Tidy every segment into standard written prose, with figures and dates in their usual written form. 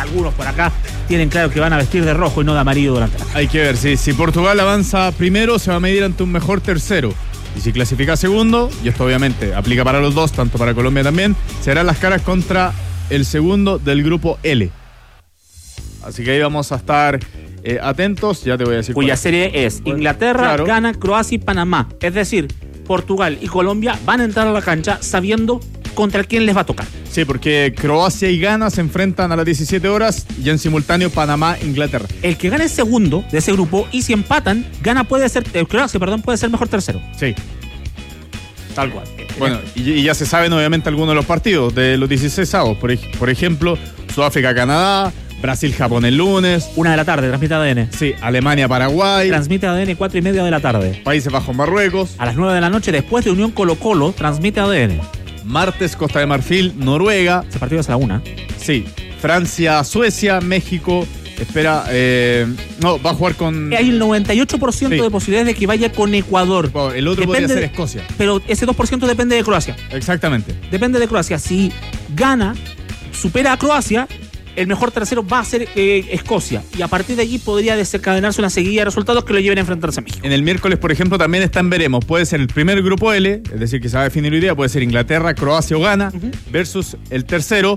algunos por acá tienen claro que van a vestir de rojo y no de amarillo durante la. Hay que ver, si Portugal avanza primero, se va a medir ante un mejor tercero. Y si clasifica segundo, y esto obviamente aplica para los dos, tanto para Colombia también, serán las caras contra el segundo del grupo L. Así que ahí vamos a estar atentos, ya te voy a decir. Cuya serie es Inglaterra, claro, Ghana, Croacia y Panamá. Es decir, Portugal y Colombia van a entrar a la cancha sabiendo contra quién les va a tocar. Sí, porque Croacia y Ghana se enfrentan a las 17 horas y en simultáneo Panamá e Inglaterra. El que gane segundo de ese grupo y si empatan, Croacia puede ser mejor tercero. Sí. Tal cual. Bueno, y ya se saben obviamente algunos de los partidos de los 16avos. Por ejemplo, Sudáfrica-Canadá, Brasil-Japón el lunes. 1 de la tarde, transmite ADN. Sí, Alemania-Paraguay. Transmite ADN 4:30 de la tarde. Países Bajos-Marruecos. A las 9 de la noche, después de Unión Colo-Colo, transmite ADN. Martes, Costa de Marfil, Noruega. Ese partido es a la 1. Sí. Francia-Suecia, México. Espera, no, va a jugar con... Hay el 98% de posibilidades de que vaya con Ecuador. El otro podría ser Escocia. Pero ese 2% depende de Croacia. Exactamente. Depende de Croacia. Si gana, supera a Croacia, el mejor tercero va a ser Escocia. Y a partir de allí podría desencadenarse una seguida de resultados que lo lleven a enfrentarse a México. En el miércoles, por ejemplo, también está en veremos. Puede ser el primer grupo L, es decir, que se va a definir hoy día. Puede ser Inglaterra, Croacia o Ghana, versus el tercero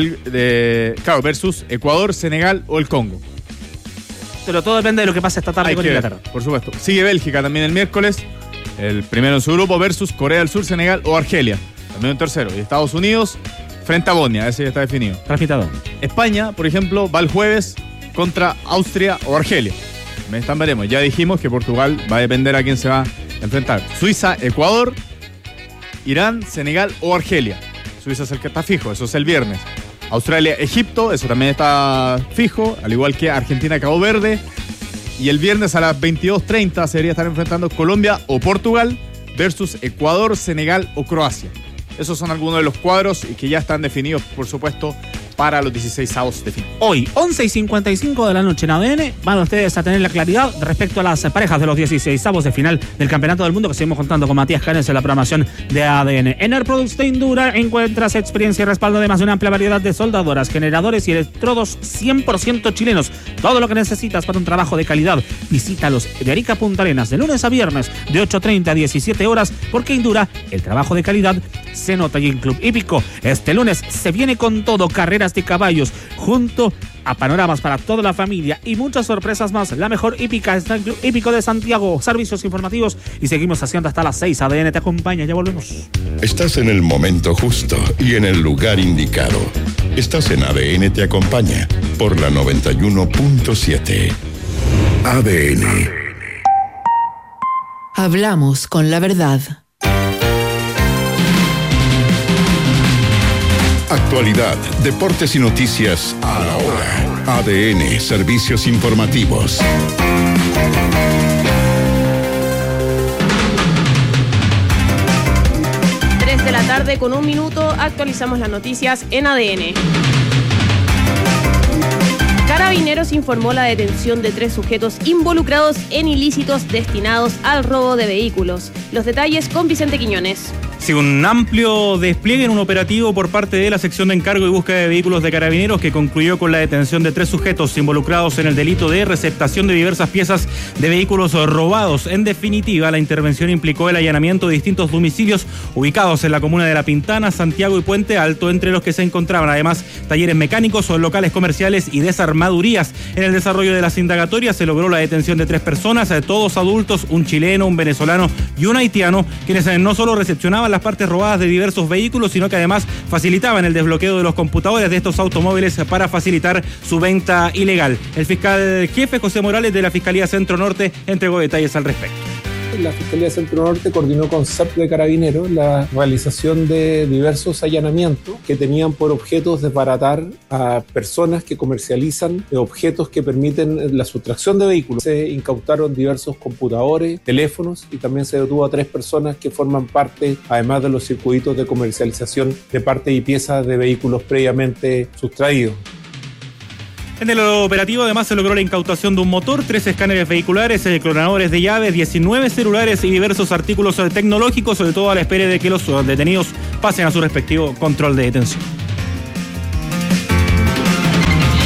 versus Ecuador, Senegal o el Congo. Pero todo depende de lo que pase esta tarde con Inglaterra. Por supuesto. Sigue Bélgica también el miércoles, el primero en su grupo, versus Corea del Sur, Senegal o Argelia. También un tercero. Y Estados Unidos frente a Bosnia, ese ya está definido. Transmitado. España, por ejemplo, va el jueves contra Austria o Argelia. Están veremos. Ya dijimos que Portugal va a depender a quién se va a enfrentar. Suiza, Ecuador, Irán, Senegal o Argelia. Suiza es el que está fijo, eso es el viernes. Australia, Egipto, eso también está fijo, al igual que Argentina, Cabo Verde. Y el viernes a las 22:30 se debería estar enfrentando Colombia o Portugal versus Ecuador, Senegal o Croacia. Esos son algunos de los cuadros que ya están definidos, por supuesto, para los 16avos de final. Hoy, 11:55 de la noche en ADN, van ustedes a tener la claridad respecto a las parejas de los 16avos de final del Campeonato del Mundo, que seguimos contando con Matías Canes en la programación de ADN. En Airproducts de Indura encuentras experiencia y respaldo de más de una amplia variedad de soldadoras, generadores y electrodos 100% chilenos. Todo lo que necesitas para un trabajo de calidad. Visítalos de Arica a Punta Arenas de lunes a viernes de 8:30 a 17 horas, porque Indura, el trabajo de calidad, se nota. Y en Club Hípico, este lunes se viene con todo, carreras de caballos, junto a panoramas para toda la familia y muchas sorpresas más. La mejor hípica está en Club Hípico de Santiago. Servicios informativos y seguimos haciendo hasta las 6. ADN te acompaña, ya volvemos. Estás en el momento justo y en el lugar indicado. Estás en ADN te acompaña por la 91.7. ADN. Hablamos con la verdad. Actualidad, deportes y noticias a la hora. ADN, servicios informativos. 3 de la tarde con 1 minuto, actualizamos las noticias en ADN. Carabineros informó la detención de 3 sujetos involucrados en ilícitos destinados al robo de vehículos. Los detalles con Vicente Quiñones. Sí, un amplio despliegue en un operativo por parte de la sección de encargo y búsqueda de vehículos de Carabineros, que concluyó con la detención de 3 sujetos involucrados en el delito de receptación de diversas piezas de vehículos robados. En definitiva, la intervención implicó el allanamiento de distintos domicilios ubicados en la comuna de La Pintana, Santiago y Puente Alto, entre los que se encontraban además talleres mecánicos o locales comerciales y desarmadurías. En el desarrollo de las indagatorias se logró la detención de 3 personas, todos adultos, un chileno, un venezolano y un haitiano, quienes no solo recepcionaban las partes robadas de diversos vehículos, sino que además facilitaban el desbloqueo de los computadores de estos automóviles para facilitar su venta ilegal. El fiscal jefe José Morales de la Fiscalía Centro Norte entregó detalles al respecto. La Fiscalía Centro Norte coordinó con CEP de Carabineros la realización de diversos allanamientos que tenían por objetos desbaratar a personas que comercializan objetos que permiten la sustracción de vehículos. Se incautaron diversos computadores, teléfonos y también se detuvo a 3 personas que forman parte, además de los circuitos de comercialización de partes y piezas de vehículos previamente sustraídos. En el operativo además se logró la incautación de un motor, 3 escáneres vehiculares, clonadores de llaves, 19 celulares y diversos artículos tecnológicos, sobre todo a la espera de que los detenidos pasen a su respectivo control de detención.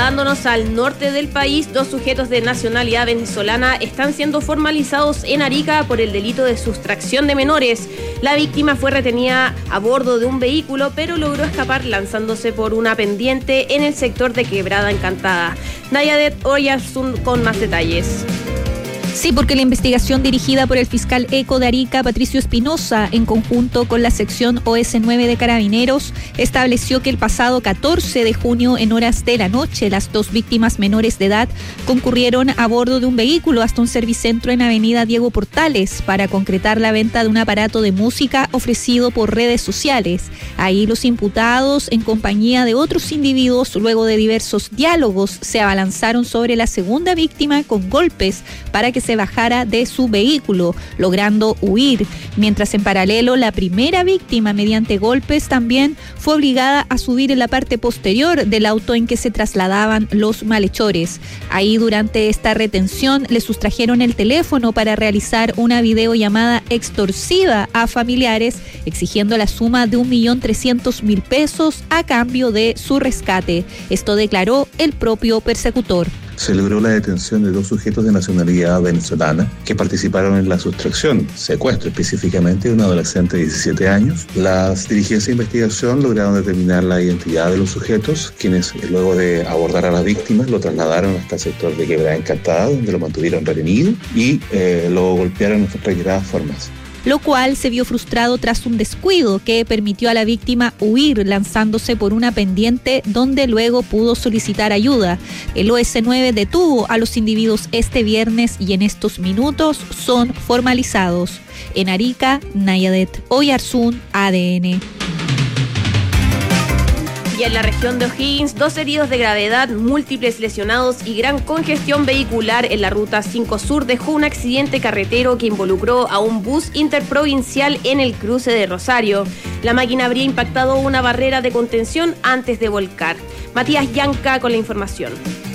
Trasladándonos al norte del país, 2 sujetos de nacionalidad venezolana están siendo formalizados en Arica por el delito de sustracción de menores. La víctima fue retenida a bordo de un vehículo, pero logró escapar lanzándose por una pendiente en el sector de Quebrada Encantada. Nayadet Oyarzún con más detalles. Sí, porque la investigación dirigida por el fiscal ECO de Arica, Patricio Espinosa, en conjunto con la sección OS9 de Carabineros, estableció que el pasado 14 de junio, en horas de la noche, las 2 víctimas menores de edad concurrieron a bordo de un vehículo hasta un servicentro en Avenida Diego Portales para concretar la venta de un aparato de música ofrecido por redes sociales. Ahí los imputados, en compañía de otros individuos, luego de diversos diálogos, se abalanzaron sobre la segunda víctima con golpes para que se bajara de su vehículo, logrando huir, mientras en paralelo la primera víctima, mediante golpes, también fue obligada a subir en la parte posterior del auto en que se trasladaban los malhechores. Ahí, durante esta retención, le sustrajeron el teléfono para realizar una videollamada extorsiva a familiares, exigiendo la suma de 1.300.000 pesos a cambio de su rescate. Esto declaró el propio persecutor. Se logró la detención de 2 sujetos de nacionalidad venezolana que participaron en la sustracción, secuestro específicamente, de un adolescente de 17 años. Las dirigencias de investigación lograron determinar la identidad de los sujetos, quienes luego de abordar a las víctimas lo trasladaron hasta el sector de Quebrada Encantada, donde lo mantuvieron retenido y lo golpearon en reiteradas formas, lo cual se vio frustrado tras un descuido que permitió a la víctima huir lanzándose por una pendiente donde luego pudo solicitar ayuda. El OS9 detuvo a los individuos este viernes y en estos minutos son formalizados. En Arica, Nayadet Oyarzún, ADN. Y en la región de O'Higgins, 2 heridos de gravedad, múltiples lesionados y gran congestión vehicular en la ruta 5 Sur dejó un accidente carretero que involucró a un bus interprovincial en el cruce de Rosario. La máquina habría impactado una barrera de contención antes de volcar. Matías Yanca con la información.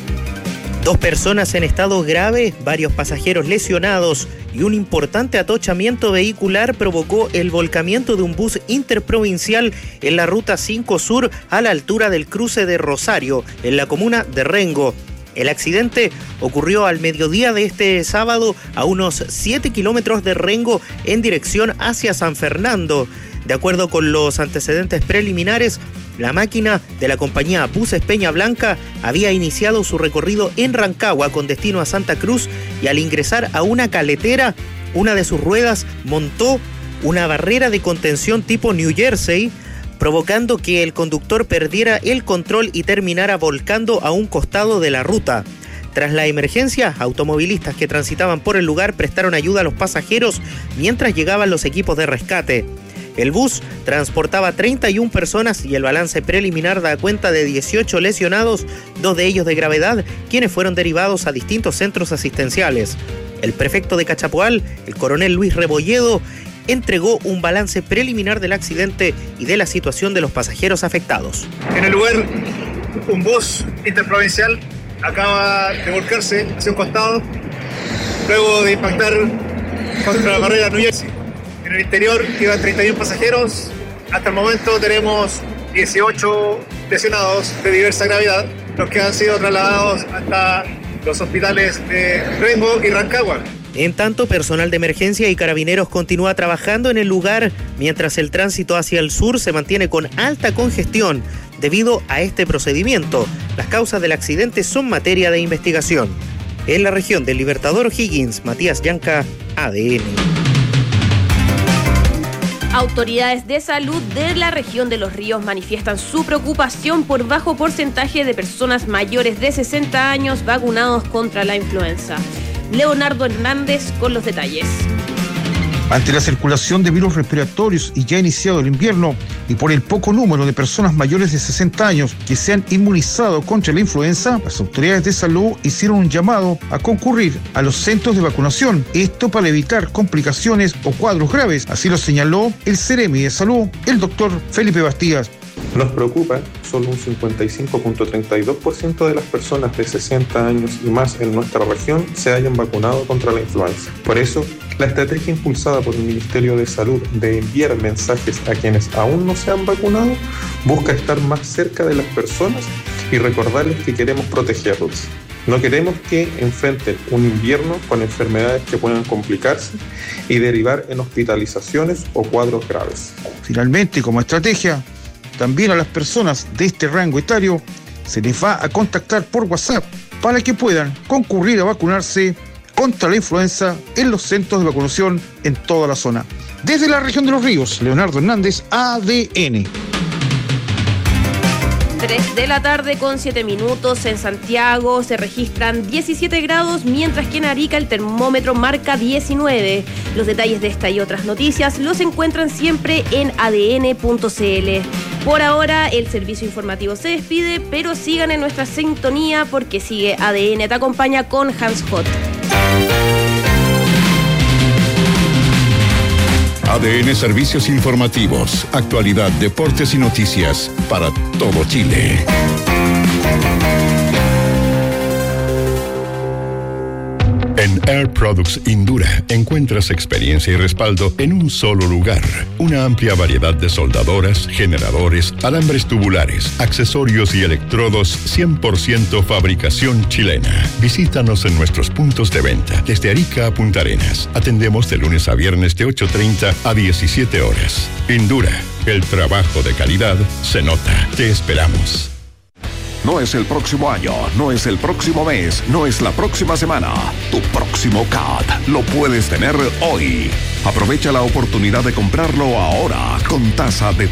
2 personas en estado grave, varios pasajeros lesionados y un importante atochamiento vehicular provocó el volcamiento de un bus interprovincial en la ruta 5 Sur a la altura del cruce de Rosario, en la comuna de Rengo. El accidente ocurrió al mediodía de este sábado a unos 7 kilómetros de Rengo en dirección hacia San Fernando. De acuerdo con los antecedentes preliminares, la máquina de la compañía Buses Peña Blanca había iniciado su recorrido en Rancagua con destino a Santa Cruz y al ingresar a una caletera, una de sus ruedas montó una barrera de contención tipo New Jersey, provocando que el conductor perdiera el control y terminara volcando a un costado de la ruta. Tras la emergencia, automovilistas que transitaban por el lugar prestaron ayuda a los pasajeros mientras llegaban los equipos de rescate. El bus transportaba 31 personas y el balance preliminar da cuenta de 18 lesionados, 2 de ellos de gravedad, quienes fueron derivados a distintos centros asistenciales. El prefecto de Cachapoal, el coronel Luis Rebolledo, entregó un balance preliminar del accidente y de la situación de los pasajeros afectados. En el lugar, un bus interprovincial acaba de volcarse hacia un costado, luego de impactar contra la barrera New Jersey. En el interior iban 31 pasajeros. Hasta el momento tenemos 18 lesionados de diversa gravedad, los que han sido trasladados hasta los hospitales de Rengo y Rancagua. En tanto, personal de emergencia y carabineros continúa trabajando en el lugar, mientras el tránsito hacia el sur se mantiene con alta congestión debido a este procedimiento. Las causas del accidente son materia de investigación. En la región del Libertador O'Higgins, Matías Yanca, ADN. Autoridades de salud de la región de Los Ríos manifiestan su preocupación por bajo porcentaje de personas mayores de 60 años vacunados contra la influenza. Leonardo Hernández con los detalles. Ante la circulación de virus respiratorios y ya iniciado el invierno y por el poco número de personas mayores de 60 años que se han inmunizado contra la influenza, las autoridades de salud hicieron un llamado a concurrir a los centros de vacunación, esto para evitar complicaciones o cuadros graves, así lo señaló el Seremi de Salud, el doctor Felipe Bastías. Nos preocupa, solo un 55.32% de las personas de 60 años y más en nuestra región se hayan vacunado contra la influenza. Por eso, la estrategia impulsada por el Ministerio de Salud de enviar mensajes a quienes aún no se han vacunado busca estar más cerca de las personas y recordarles que queremos protegerlos. No queremos que enfrenten un invierno con enfermedades que puedan complicarse y derivar en hospitalizaciones o cuadros graves. Finalmente, como estrategia, también a las personas de este rango etario se les va a contactar por WhatsApp para que puedan concurrir a vacunarse contra la influenza en los centros de vacunación en toda la zona. Desde la región de Los Ríos, Leonardo Hernández, ADN. 3 de la tarde con 7 minutos. En Santiago se registran 17 grados, mientras que en Arica el termómetro marca 19. Los detalles de esta y otras noticias los encuentran siempre en adn.cl. Por ahora el servicio informativo se despide, pero sigan en nuestra sintonía porque sigue ADN Te Acompaña con Hans Hot. ADN Servicios Informativos, actualidad, deportes y noticias para todo Chile. En Air Products Indura encuentras experiencia y respaldo en un solo lugar. Una amplia variedad de soldadoras, generadores, alambres tubulares, accesorios y electrodos 100% fabricación chilena. Visítanos en nuestros puntos de venta desde Arica a Punta Arenas. Atendemos de lunes a viernes de 8:30 a 17 horas. Indura, el trabajo de calidad se nota. Te esperamos. No es el próximo año, no es el próximo mes, no es la próxima semana. Tu próximo CAT lo puedes tener hoy. Aprovecha la oportunidad de comprarlo ahora con tasa de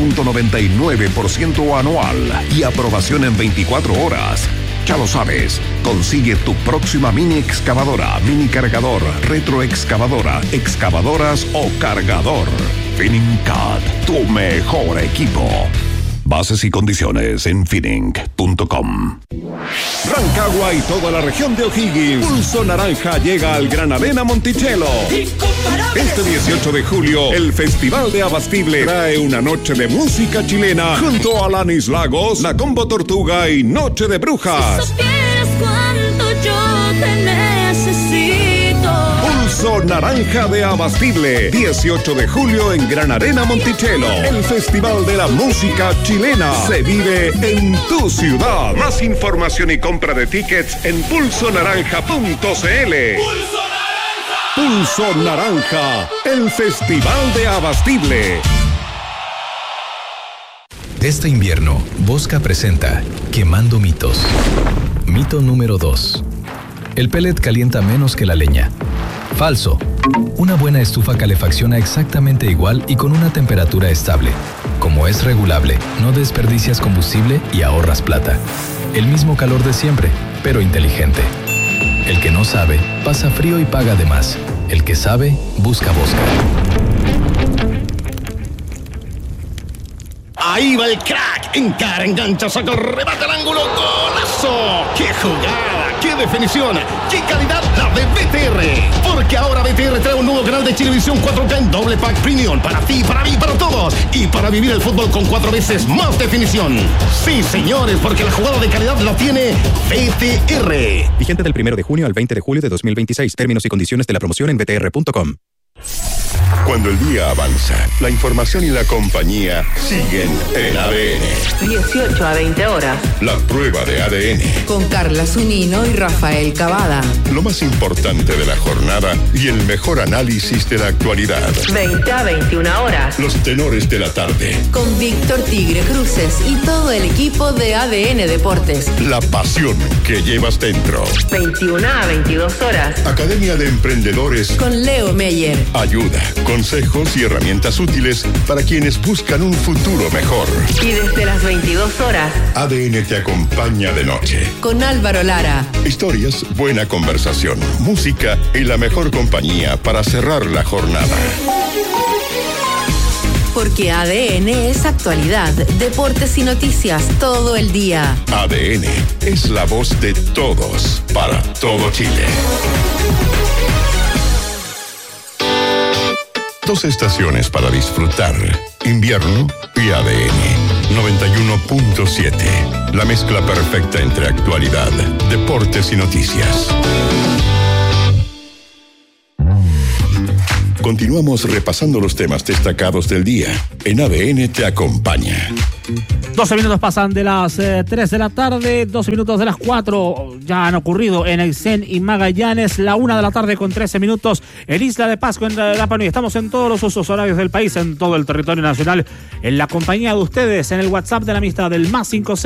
3.99% anual y aprobación en 24 horas. Ya lo sabes, consigue tu próxima mini excavadora, mini cargador, retroexcavadora, excavadoras o cargador. FinningCAT, tu mejor equipo. Bases y condiciones en finning.com. Rancagua y toda la región de O'Higgins. Pulso Naranja llega al Gran Arena Monticello. Este 18 de julio, el Festival de Abastible trae una noche de música chilena junto a Alanis Lagos, La Combo Tortuga y Noche de Brujas. Si supieras cuánto yo te necesito. Pulso Naranja de Abastible, 18 de julio en Gran Arena Monticello. El Festival de la Música Chilena se vive en tu ciudad. Más información y compra de tickets en pulsonaranja.cl. Pulso Naranja, el Festival de Abastible. Este invierno, Bosca presenta Quemando mitos. Mito número 2. El pellet calienta menos que la leña. Falso. Una buena estufa calefacciona exactamente igual y con una temperatura estable. Como es regulable, no desperdicias combustible y ahorras plata. El mismo calor de siempre, pero inteligente. El que no sabe, pasa frío y paga de más. El que sabe, busca Bosca. Ahí va el crack, encara, engancha, saca, remata el ángulo, ¡golazo! ¡Qué jugada! ¡Qué definición! ¡Qué calidad la de BTR! Porque ahora BTR trae un nuevo canal de Chilevisión 4K en doble pack premium para ti, para mí, para todos y para vivir el fútbol con 4 veces más definición. Sí, señores, porque la jugada de calidad la tiene BTR. Vigente del 1 de junio al 20 de julio de 2026. Términos y condiciones de la promoción en btr.com. Cuando el día avanza, la información y la compañía siguen en ADN. 18 a 20 horas. La prueba de ADN. Con Carla Zunino y Rafael Cavada. Lo más importante de la jornada y el mejor análisis de la actualidad. 20 a 21 horas. Los tenores de la tarde. Con Víctor Tigre Cruces y todo el equipo de ADN Deportes. La pasión que llevas dentro. 21 a 22 horas. Academia de Emprendedores. Con Leo Meyer. Ayuda, consejos y herramientas útiles para quienes buscan un futuro mejor. Y desde las 22 horas, ADN te acompaña de noche. Con Álvaro Lara. Historias, buena conversación, música y la mejor compañía para cerrar la jornada. Porque ADN es actualidad, deportes y noticias todo el día. ADN es la voz de todos para todo Chile. 2 estaciones para disfrutar. Invierno y ADN 91.7. La mezcla perfecta entre actualidad, deportes y noticias. Continuamos repasando los temas destacados del día. En ADN te acompaña. 12 minutos pasan de las 3 de la tarde, 12 minutos de las 4 ya han ocurrido en Aysén y Magallanes, la 1 de la tarde con 13 minutos en Isla de Pascua, en Rapa Nui. Estamos en todos los usos horarios del país, en todo el territorio nacional, en la compañía de ustedes, en el WhatsApp de la amistad del más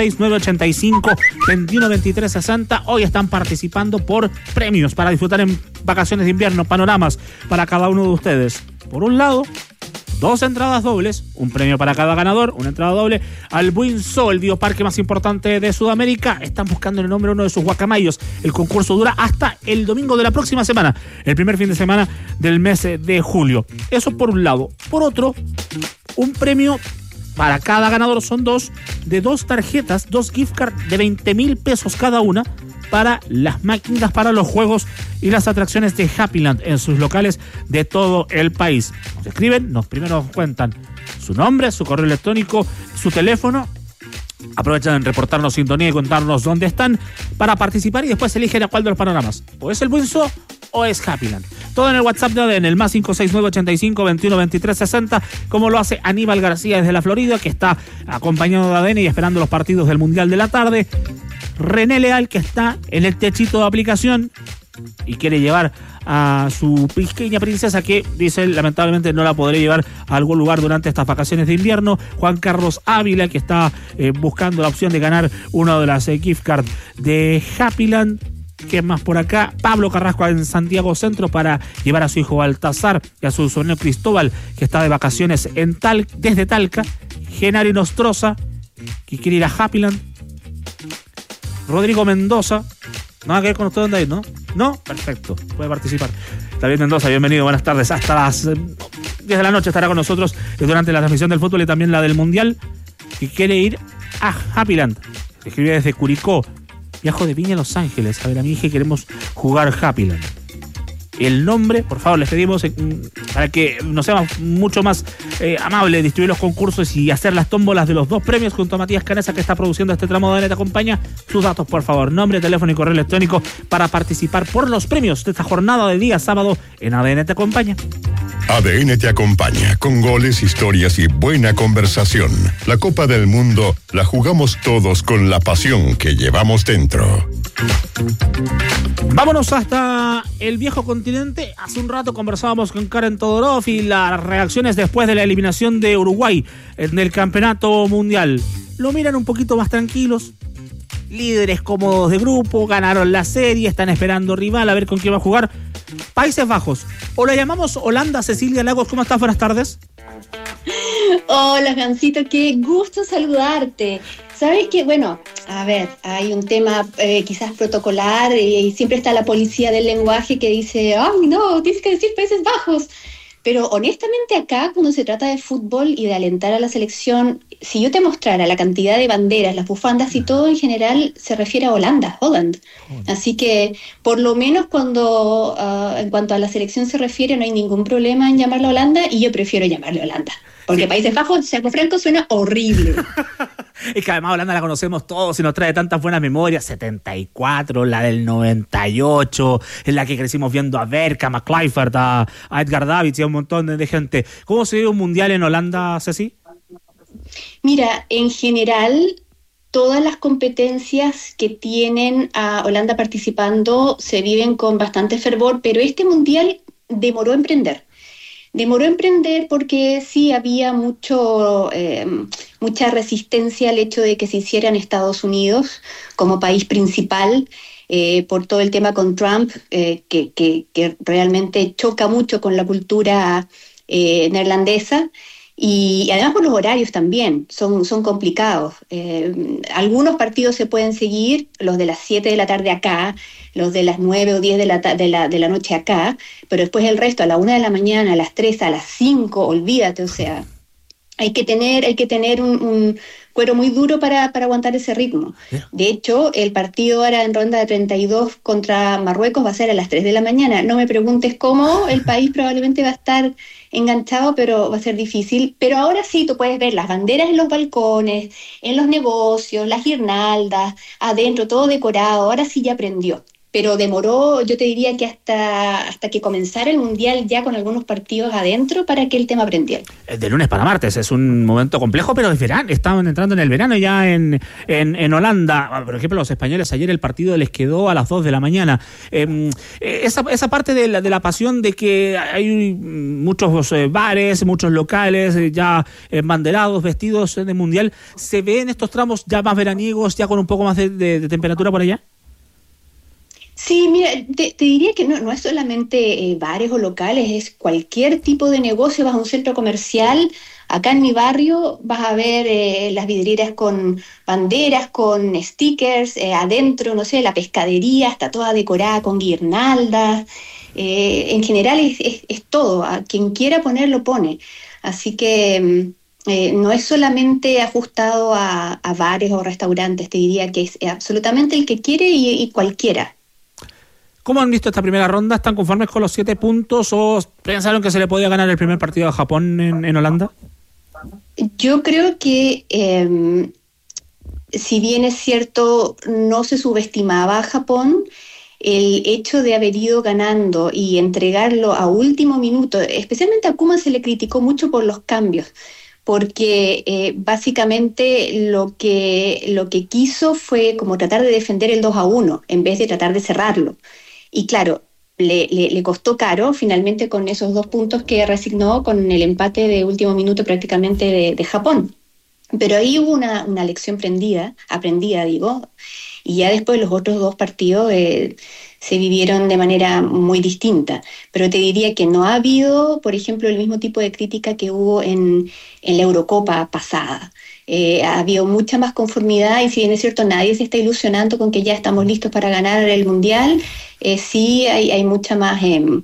56985-212360. Hoy están participando por premios para disfrutar en vacaciones de invierno, panoramas para cada uno de ustedes. Por un lado, 2 entradas dobles, un premio para cada ganador, una entrada doble al Buinzo, el bioparque más importante de Sudamérica. Están buscando el nombre de uno de sus guacamayos. El concurso dura hasta el domingo de la próxima semana, el primer fin de semana del mes de julio. Eso por un lado. Por otro, un premio para cada ganador, son 2, de 2 tarjetas, 2 gift cards de 20,000 pesos cada una, para las máquinas, para los juegos y las atracciones de Happyland en sus locales de todo el país. Nos escriben, primero nos cuentan su nombre, su correo electrónico, su teléfono. Aprovechan en reportarnos sintonía y contarnos dónde están para participar y después eligen a cuál de los panoramas. O es el Buinzo o es Happyland. Todo en el WhatsApp de ADN, el más 56985-212360, como lo hace Aníbal García desde la Florida, que está acompañado de ADN y esperando los partidos del Mundial de la tarde. René Leal, que está en el techito de aplicación y quiere llevar a su pequeña princesa, que dice lamentablemente no la podré llevar a algún lugar durante estas vacaciones de invierno. Juan Carlos Ávila, que está buscando la opción de ganar una de las gift cards de Happyland. ¿Qué más por acá? Pablo Carrasco en Santiago Centro para llevar a su hijo Baltasar y a su sobrino Cristóbal, que está de vacaciones desde Talca. Genari Nostroza, que quiere ir a Happyland. Rodrigo Mendoza, nada que ver con usted, ¿dónde hay? ¿No? ¿No? Perfecto, puede participar. David Mendoza, bienvenido, buenas tardes. Hasta las 10 de la noche estará con nosotros durante la transmisión del fútbol y también la del Mundial, que quiere ir a Happyland. Escribe desde Curicó. Viajo de Viña a Los Ángeles. A ver, a mi hija, queremos jugar Happyland. El nombre, por favor, les pedimos para que nos seamos mucho más amables, distribuir los concursos y hacer las tómbolas de los 2 premios junto a Matías Canesa, que está produciendo este tramo de ADN Te Acompaña. Sus datos, por favor, nombre, teléfono y correo electrónico para participar por los premios de esta jornada de día sábado en ADN Te Acompaña. ADN Te Acompaña con goles, historias y buena conversación. La Copa del Mundo la jugamos todos con la pasión que llevamos dentro. Vámonos hasta el viejo continente. Hace un rato conversábamos con Karen Todorov y las reacciones después de la eliminación de Uruguay en el campeonato mundial. Lo miran un poquito más tranquilos. Líderes cómodos de grupo, ganaron la serie, están esperando rival a ver con quién va a jugar. Países Bajos, o la llamamos Holanda. Cecilia Lagos, ¿cómo estás? Buenas tardes. Hola, Gansito, qué gusto saludarte. ¿Sabes qué? Bueno, a ver, hay un tema quizás protocolar y siempre está la policía del lenguaje que dice, ¡ay, no, tienes que decir Países Bajos! Pero honestamente acá, cuando se trata de fútbol y de alentar a la selección, si yo te mostrara la cantidad de banderas, las bufandas y todo en general, se refiere a Holland. Así que, por lo menos cuando en cuanto a la selección se refiere, no hay ningún problema en llamarla Holanda y yo prefiero llamarle Holanda. Porque sí. Países Bajos, Chaco Franco, suena horrible. Es que además Holanda la conocemos todos y nos trae tantas buenas memorias. 74, la del 98, en la que crecimos viendo a Bergkamp, a Kluivert, a Edgar Davids y a un montón de gente. ¿Cómo se vive un mundial en Holanda, Ceci? Mira, en general, todas las competencias que tienen a Holanda participando se viven con bastante fervor, pero este mundial demoró a emprender. Demoró a emprender porque sí había mucha resistencia al hecho de que se hiciera en Estados Unidos como país principal, por todo el tema con Trump, que realmente choca mucho con la cultura neerlandesa. Y además por los horarios también, son complicados. Algunos partidos se pueden seguir, los de las 7 de la tarde acá, los de las 9 o 10 de la noche acá, pero después el resto a la 1 de la mañana, a las 3, a las 5, olvídate, o sea, hay que tener un cuero muy duro para aguantar ese ritmo. De hecho, el partido ahora en ronda de 32 contra Marruecos va a ser a las 3 de la mañana. No me preguntes cómo, el país probablemente va a estar enganchado, pero va a ser difícil. Pero ahora sí, tú puedes ver las banderas en los balcones, en los negocios, las guirnaldas, adentro, todo decorado. Ahora sí ya aprendió. pero demoró, yo te diría que hasta que comenzara el Mundial, ya con algunos partidos adentro, para que el tema prendiera. De lunes para martes es un momento complejo, pero es verano, estaban entrando en el verano ya en Holanda. Por ejemplo, los españoles ayer el partido les quedó a las 2 de la mañana. Esa parte de la pasión de que hay muchos bares, muchos locales ya banderados, vestidos de Mundial, ¿se ve en estos tramos ya más veraniegos, ya con un poco más de temperatura por allá? Sí, mira, te diría que no es solamente bares o locales, es cualquier tipo de negocio. Vas a un centro comercial, acá en mi barrio vas a ver las vidrieras con banderas, con stickers, adentro, no sé, la pescadería está toda decorada con guirnaldas. En general es todo, a quien quiera ponerlo pone. Así que no es solamente ajustado a bares o restaurantes, te diría que es absolutamente el que quiere y cualquiera. ¿Cómo han visto esta primera ronda? ¿Están conformes con los 7 puntos o pensaron que se le podía ganar el primer partido a Japón en Holanda? Yo creo que si bien es cierto, no se subestimaba a Japón, el hecho de haber ido ganando y entregarlo a último minuto, especialmente a Koeman se le criticó mucho por los cambios, porque básicamente lo que quiso fue como tratar de defender el 2-1 en vez de tratar de cerrarlo. Y claro, le costó caro finalmente con esos 2 puntos que resignó con el empate de último minuto prácticamente de Japón. Pero ahí hubo una lección aprendida, y ya después los otros 2 partidos se vivieron de manera muy distinta. Pero te diría que no ha habido, por ejemplo, el mismo tipo de crítica que hubo en la Eurocopa pasada. Ha habido mucha más conformidad y si bien es cierto nadie se está ilusionando con que ya estamos listos para ganar el Mundial, sí hay mucha más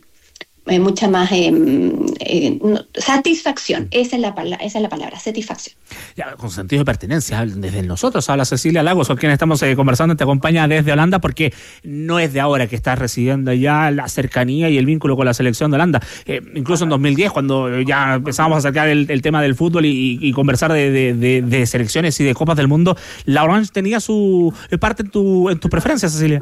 satisfacción. Esa es la palabra, satisfacción. Ya, con sentido de pertenencia, desde nosotros habla Cecilia Lagos, con quien estamos conversando, te acompaña desde Holanda, porque no es de ahora que estás recibiendo ya la cercanía y el vínculo con la selección de Holanda. Incluso en 2010, cuando ya empezábamos a sacar el tema del fútbol y conversar de selecciones y de Copas del Mundo, la Orange tenía su parte en tu preferencia, Cecilia.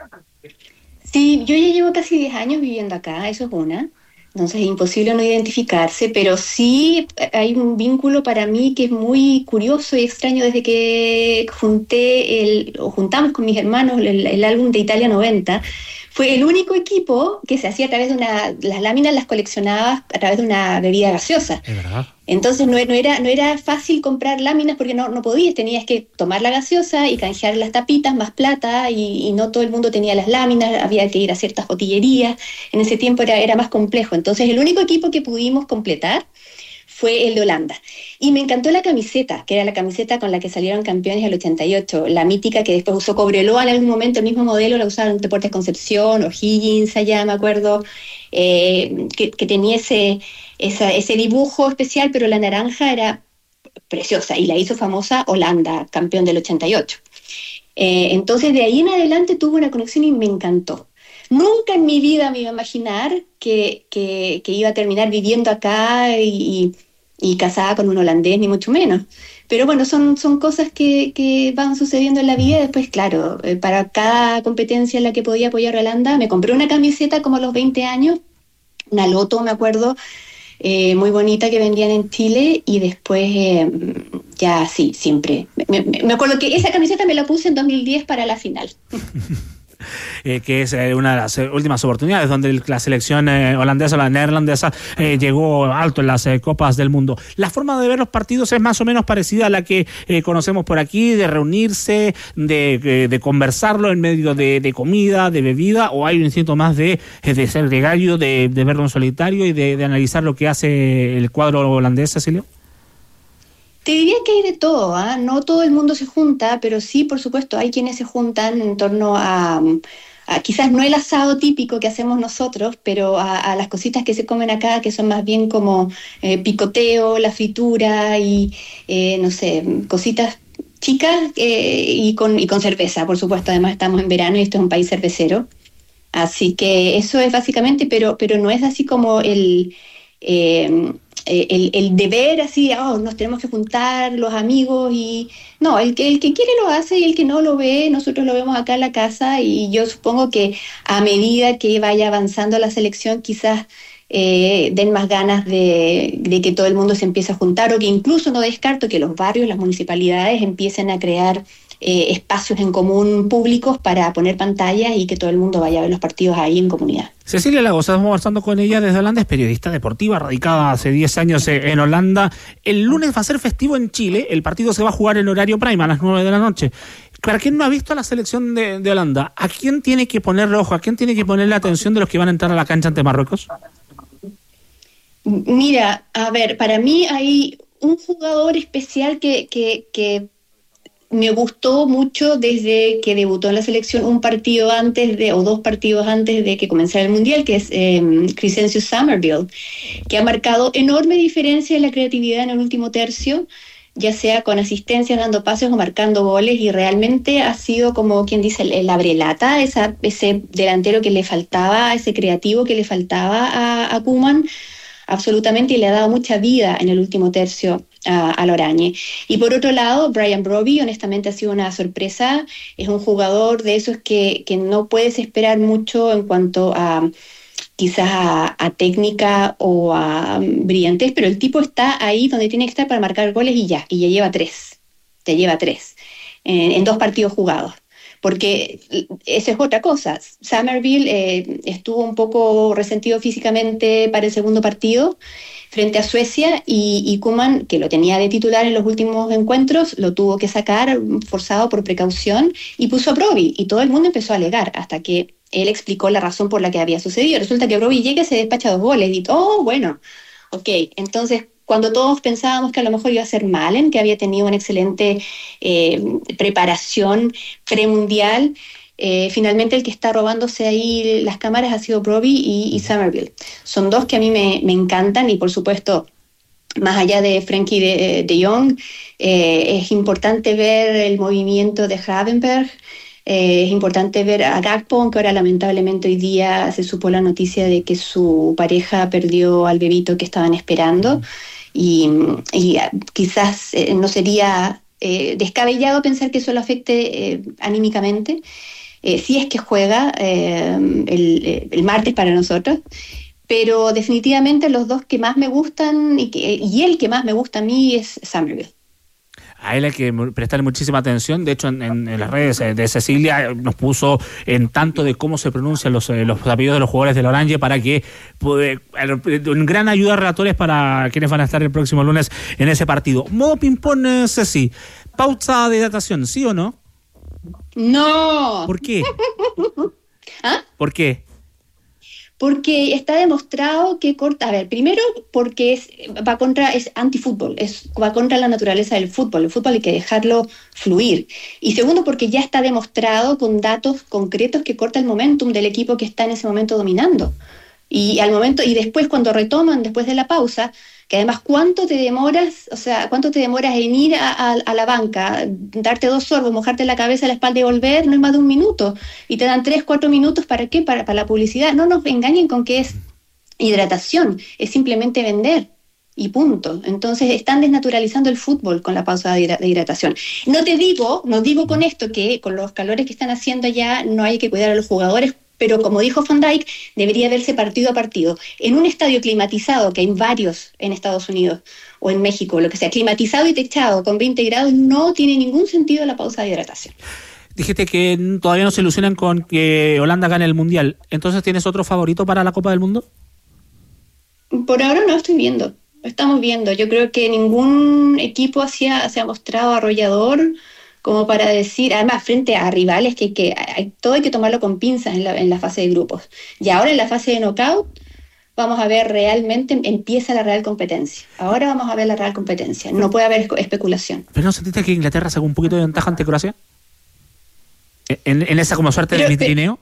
Sí, yo ya llevo casi 10 años viviendo acá, eso es una. Entonces es imposible no identificarse, pero sí hay un vínculo para mí que es muy curioso y extraño desde que juntamos con mis hermanos el álbum de Italia 90. Fue el único equipo que se hacía a través de las láminas las coleccionabas a través de una bebida gaseosa. Es verdad. Entonces no era fácil comprar láminas porque no podías, tenías que tomar la gaseosa y canjear las tapitas más plata y no todo el mundo tenía las láminas, había que ir a ciertas botillerías, en ese tiempo era más complejo. Entonces el único equipo que pudimos completar fue el de Holanda. Y me encantó la camiseta, que era la camiseta con la que salieron campeones el 88, la mítica que después usó Cobreloa en algún momento, el mismo modelo la usaron Deportes Concepción, O'Higgins allá, me acuerdo, que tenía ese dibujo especial, pero la naranja era preciosa y la hizo famosa Holanda, campeón del 88. Entonces de ahí en adelante tuve una conexión y me encantó. Nunca en mi vida me iba a imaginar que iba a terminar viviendo acá y casada con un holandés, ni mucho menos. Pero bueno, son cosas que van sucediendo en la vida. Después, claro, para cada competencia en la que podía apoyar a Holanda, me compré una camiseta como a los 20 años, una Loto, me acuerdo, muy bonita que vendían en Chile, y después ya sí, siempre. Me acuerdo que esa camiseta me la puse en 2010 para la final. Que es una de las últimas oportunidades donde la selección holandesa, la neerlandesa, llegó alto en las Copas del Mundo. La forma de ver los partidos es más o menos parecida a la que conocemos por aquí, de reunirse, de conversarlo en medio de comida, de bebida, o hay un instinto más de ser gregario, de verlo en solitario y de analizar lo que hace el cuadro holandés, Cecilio. Te diría que hay de todo, ¿eh? No todo el mundo se junta, pero sí, por supuesto, hay quienes se juntan en torno a quizás no el asado típico que hacemos nosotros, pero a las cositas que se comen acá, que son más bien como picoteo, la fritura y, no sé, cositas chicas y con cerveza, por supuesto. Además estamos en verano y esto es un país cervecero. Así que eso es básicamente, pero no es así como el deber así, nos tenemos que juntar los amigos y no, el que quiere lo hace y el que no lo ve, nosotros lo vemos acá en la casa y yo supongo que a medida que vaya avanzando la selección quizás den más ganas de que todo el mundo se empiece a juntar o que incluso no descarto que los barrios, las municipalidades empiecen a crear espacios en común públicos para poner pantallas y que todo el mundo vaya a ver los partidos ahí en comunidad. Cecilia Lagos, estamos conversando con ella desde Holanda, es periodista deportiva, radicada hace 10 años en Holanda. El lunes va a ser festivo en Chile, el partido se va a jugar en horario prime a las 9 de la noche. Para quien no ha visto a la selección de Holanda, ¿a quién tiene que ponerle ojo, a quién tiene que ponerle atención de los que van a entrar a la cancha ante Marruecos? Mira, a ver, para mí hay un jugador especial que me gustó mucho desde que debutó en la selección un partido antes o 2 partidos antes de que comenzara el Mundial, que es Crescencio Summerville, que ha marcado enorme diferencia en la creatividad en el último tercio, ya sea con asistencias, dando pases o marcando goles, y realmente ha sido como quien dice el abrelata, ese delantero que le faltaba, ese creativo que le faltaba a Koeman, absolutamente, y le ha dado mucha vida en el último tercio a Lorañe. Y por otro lado, Brian Brobbey, honestamente ha sido una sorpresa, es un jugador de esos que no puedes esperar mucho en cuanto a quizás a técnica o a brillantez, pero el tipo está ahí donde tiene que estar para marcar goles y ya lleva 3, te lleva 3 en 2 partidos jugados. Porque eso es otra cosa. Summerville estuvo un poco resentido físicamente para el segundo partido frente a Suecia y Koeman, que lo tenía de titular en los últimos encuentros, lo tuvo que sacar forzado por precaución y puso a Brobbey y todo el mundo empezó a alegar hasta que él explicó la razón por la que había sucedido. Resulta que Brobbey llega y se despacha 2 goles y bueno, ok, entonces cuando todos pensábamos que a lo mejor iba a ser Malen, que había tenido una excelente preparación premundial, finalmente el que está robándose ahí las cámaras ha sido Brobbey y Summerville. Son 2 que a mí me encantan y por supuesto, más allá de Frenkie de Jong, es importante ver el movimiento de Gravenberch, es importante ver a Gakpo, aunque ahora lamentablemente hoy día se supo la noticia de que su pareja perdió al bebito que estaban esperando. Y quizás no sería descabellado pensar que eso lo afecte anímicamente, si es que juega el martes para nosotros, pero definitivamente los 2 que más me gustan y el que más me gusta a mí es Summerville. A él hay que prestarle muchísima atención. De hecho, en las redes de Cecilia nos puso en tanto de cómo se pronuncian los apellidos de los jugadores del Orange para que un gran ayuda relatorias para quienes van a estar el próximo lunes en ese partido. Modo ping-pong, Ceci. Pausa de hidratación, ¿sí o no? No. ¿Por qué? ¿Ah? ¿Por qué? Porque está demostrado que corta, a ver, primero porque es antifútbol, va contra la naturaleza del fútbol, el fútbol hay que dejarlo fluir. Y segundo porque ya está demostrado con datos concretos que corta el momentum del equipo que está en ese momento dominando. Y al momento, y después cuando retoman, después de la pausa, que además ¿cuánto te demoras en ir a la banca, darte 2 sorbos, mojarte la cabeza, la espalda y volver? No es más de 1 minuto. Y te dan 3-4 minutos, ¿para qué? Para la publicidad. No nos engañen con que es hidratación, es simplemente vender. Y punto. Entonces están desnaturalizando el fútbol con la pausa de hidratación. No digo con esto que con los calores que están haciendo ya no hay que cuidar a los jugadores, pero como dijo Van Dijk, debería verse partido a partido. En un estadio climatizado, que hay varios en Estados Unidos o en México, lo que sea, climatizado y techado con 20 grados, no tiene ningún sentido la pausa de hidratación. Dijiste que todavía no se ilusionan con que Holanda gane el Mundial. ¿Entonces tienes otro favorito para la Copa del Mundo? Por ahora no estoy viendo. Estamos viendo. Yo creo que ningún equipo se ha mostrado arrollador como para decir, además frente a rivales que todo hay que tomarlo con pinzas en la fase de grupos. Y ahora en la fase de knockout vamos a ver realmente, empieza la real competencia. Ahora vamos a ver la real competencia. No puede haber especulación. ¿Pero no sentiste que Inglaterra sacó un poquito de ventaja ante Croacia? ¿En esa como suerte de vitrineo?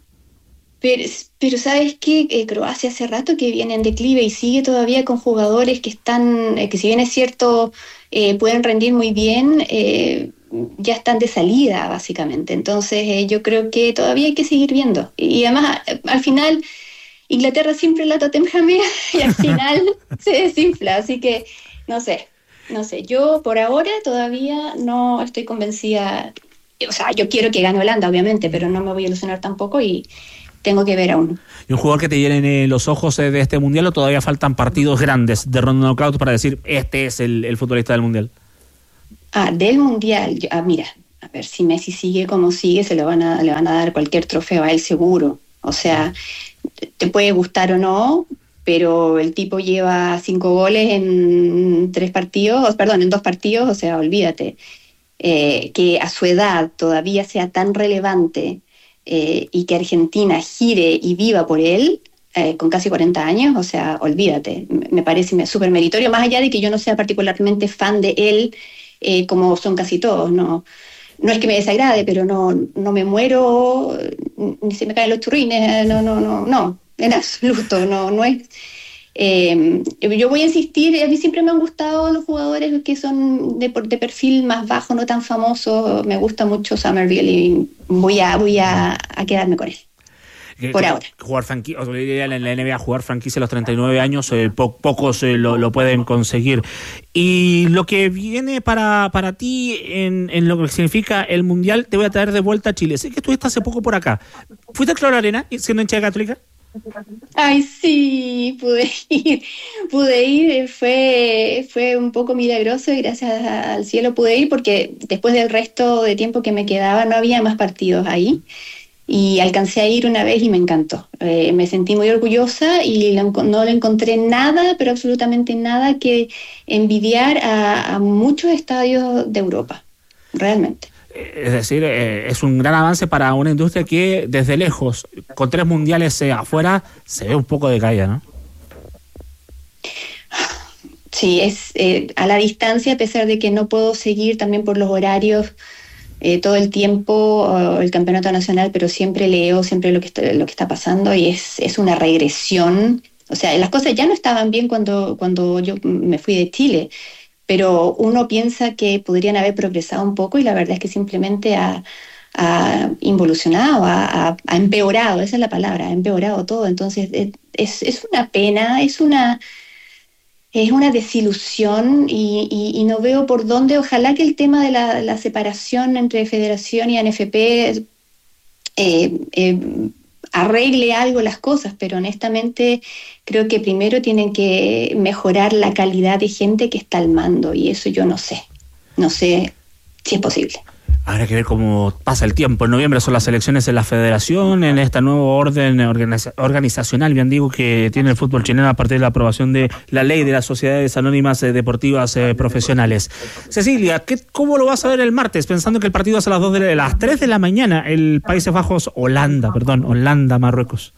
Pero ¿sabes qué? Croacia hace rato que viene en declive y sigue todavía con jugadores que están, que si bien es cierto, pueden rendir muy bien, ya están de salida básicamente. Entonces yo creo que todavía hay que seguir viendo. Y además al final Inglaterra siempre la tottenhamea y al final se desinfla, así que no sé, yo por ahora todavía no estoy convencida, o sea, yo quiero que gane Holanda, obviamente, pero no me voy a ilusionar tampoco y tengo que ver a uno. ¿Y un jugador que te llenen los ojos de este Mundial o todavía faltan partidos grandes de ronda knockout para decir, este es el futbolista del Mundial? Del Mundial, mira, a ver, si Messi sigue como sigue, le van a dar cualquier trofeo a él seguro, o sea, te puede gustar o no, pero el tipo lleva 5 goles en 2 partidos, o sea, olvídate. Que a su edad todavía sea tan relevante y que Argentina gire y viva por él con casi 40 años, o sea, olvídate, me parece súper meritorio, más allá de que yo no sea particularmente fan de él, como son casi todos, no es que me desagrade, pero no me muero, ni se me caen los churrines, no, en absoluto, no es. Yo voy a insistir, a mí siempre me han gustado los jugadores que son de perfil más bajo, no tan famosos, me gusta mucho Somerville y voy a quedarme con él. Por ahora. Jugar en la NBA, jugar franquicia a los 39 años, pocos lo pueden conseguir. Y lo que viene para ti en lo que significa el Mundial, te voy a traer de vuelta a Chile. Sé que estuviste hace poco por acá. ¿Fuiste al Cloro Arena siendo hincha de Católica? Ay, sí, pude ir, fue un poco milagroso y gracias al cielo pude ir porque después del resto de tiempo que me quedaba no había más partidos ahí y alcancé a ir una vez y me encantó. Me sentí muy orgullosa y no le encontré nada, pero absolutamente nada que envidiar a muchos estadios de Europa, realmente. Es decir, es un gran avance para una industria que desde lejos, con 3 mundiales afuera, se ve un poco decaída, ¿no? Sí, es a la distancia, a pesar de que no puedo seguir también por los horarios todo el tiempo el campeonato nacional, pero siempre leo siempre lo que está pasando y es una regresión. O sea, las cosas ya no estaban bien cuando yo me fui de Chile, pero uno piensa que podrían haber progresado un poco y la verdad es que simplemente ha involucionado, ha empeorado, esa es la palabra, ha empeorado todo. Entonces es una pena, es una desilusión y no veo por dónde. Ojalá que el tema de la separación entre Federación y ANFP arregle algo las cosas, pero honestamente creo que primero tienen que mejorar la calidad de gente que está al mando y eso yo no sé si es posible. Habrá que ver cómo pasa el tiempo. En noviembre son las elecciones en la Federación, en este nuevo orden organizacional, bien digo, que tiene el fútbol chileno a partir de la aprobación de la ley de las sociedades anónimas deportivas profesionales. Cecilia, ¿cómo lo vas a ver el martes? Pensando que el partido es a las 3 de la mañana, el Países Bajos, Holanda, Marruecos.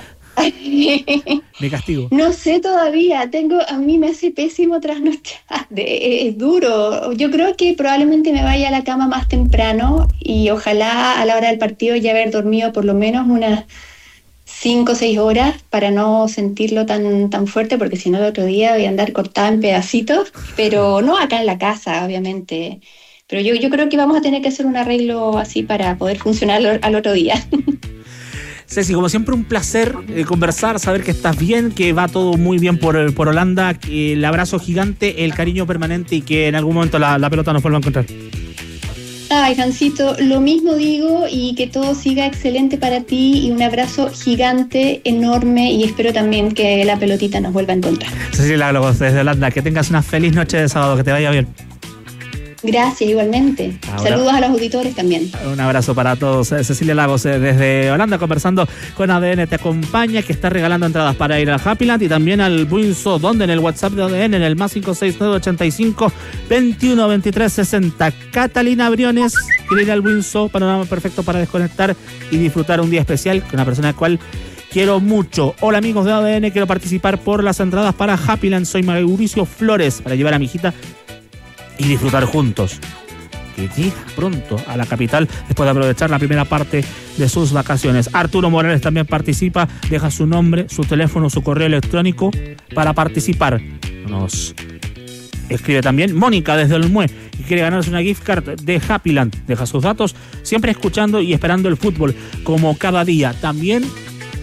Me castigo. No sé todavía, a mí me hace pésimo trasnochar, es duro. Yo creo que probablemente me vaya a la cama más temprano y ojalá a la hora del partido ya haber dormido por lo menos unas 5 o 6 horas para no sentirlo tan fuerte, porque si no el otro día voy a andar cortada en pedacitos, pero no acá en la casa, obviamente. Pero yo creo que vamos a tener que hacer un arreglo así para poder funcionar al otro día. Ceci, como siempre, un placer conversar, saber que estás bien, que va todo muy bien por Holanda, que el abrazo gigante, el cariño permanente y que en algún momento la pelota nos vuelva a encontrar. Ay, Jancito, lo mismo digo y que todo siga excelente para ti y un abrazo gigante, enorme y espero también que la pelotita nos vuelva a encontrar. Cecilia Lagos, desde Holanda, que tengas una feliz noche de sábado, que te vaya bien. Gracias, igualmente. Saludos a los auditores también. Un abrazo para todos. Cecilia Lagos desde Holanda conversando con ADN Te Acompaña, que está regalando entradas para ir al Happyland y también al Buinzo, donde en el WhatsApp de ADN, en el más 56985 21 23 60. Catalina Briones quiere ir al Buinzo, panorama perfecto para desconectar y disfrutar un día especial con una persona a la cual quiero mucho. Hola amigos de ADN, quiero participar por las entradas para Happyland. Soy Mauricio Flores, para llevar a mi hijita y disfrutar juntos. Que llega pronto a la capital después de aprovechar la primera parte de sus vacaciones. Arturo Morales también participa, deja su nombre, su teléfono, su correo electrónico para participar. Nos escribe también Mónica desde Olmué y quiere ganarse una gift card de Happyland. Deja sus datos, siempre escuchando y esperando el fútbol como cada día. También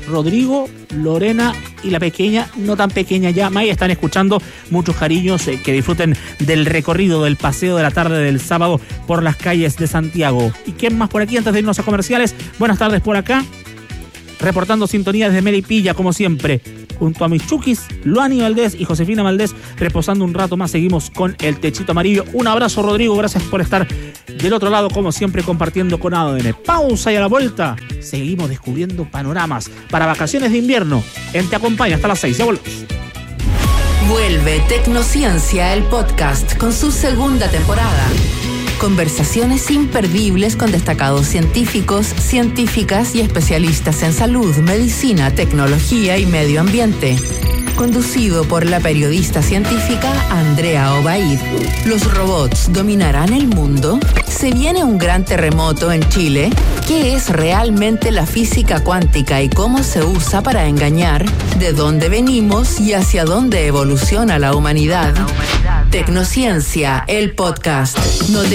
Rodrigo, Lorena y la pequeña, no tan pequeña ya, Maya, están escuchando. Muchos cariños, que disfruten del recorrido, del paseo de la tarde del sábado por las calles de Santiago. ¿Y quién más por aquí antes de irnos a comerciales? Buenas tardes por acá, reportando sintonía desde Melipilla, como siempre, junto a mis chukis, Luani Valdés y Josefina Valdés, reposando un rato más. Seguimos con el techito amarillo. Un abrazo, Rodrigo, gracias por estar del otro lado, como siempre, compartiendo con ADN. Pausa y a la vuelta seguimos descubriendo panoramas para vacaciones de invierno en Te Acompaña hasta las 6. Ya volvemos. Vuelve Tecnociencia, el podcast, con su segunda temporada. Conversaciones imperdibles con destacados científicos, científicas y especialistas en salud, medicina, tecnología y medio ambiente. Conducido por la periodista científica Andrea Obaid. ¿Los robots dominarán el mundo? ¿Se viene un gran terremoto en Chile? ¿Qué es realmente la física cuántica y cómo se usa para engañar? ¿De dónde venimos y hacia dónde evoluciona la humanidad? Tecnociencia, el podcast. No te